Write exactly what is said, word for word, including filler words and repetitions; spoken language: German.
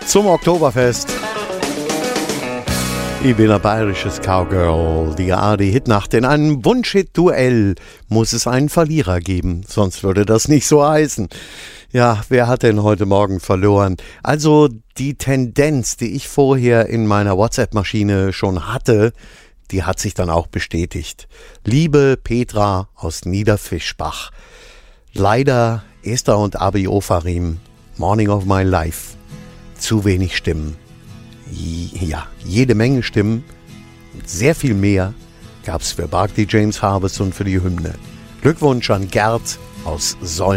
zum Oktoberfest. Ich bin ein bayerisches Cowgirl, die A R D-Hitnacht. In einem Wunsch-Hit-Duell muss es einen Verlierer geben, sonst würde das nicht so heißen. Ja, wer hat denn heute Morgen verloren? Also die Tendenz, die ich vorher in meiner WhatsApp-Maschine schon hatte, die hat sich dann auch bestätigt. Liebe Petra aus Niederfischbach, leider Esther und Abi Ofarim, Morning of My Life, zu wenig Stimmen. Ja, jede Menge Stimmen, sehr viel mehr gab es für Barclay James Harvest und für die Hymne. Glückwunsch an Gerd aus Sollen.